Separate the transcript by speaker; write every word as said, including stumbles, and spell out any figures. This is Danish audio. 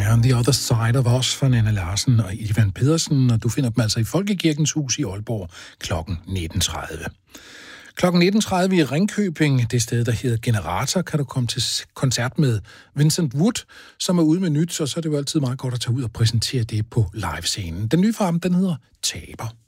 Speaker 1: On the Other Side of Us fra Nanna Larsen og Ivan Pedersen, og du finder dem altså i Folkekirkens Hus i Aalborg klokken nitten tredive. klokken nitten tredive i Ringkøbing, det sted, der hedder Generator, kan du komme til koncert med Vincent Wood, som er ude med nyt, og så er det jo altid meget godt at tage ud og præsentere det på livescenen. Den nye farm, den hedder Taber.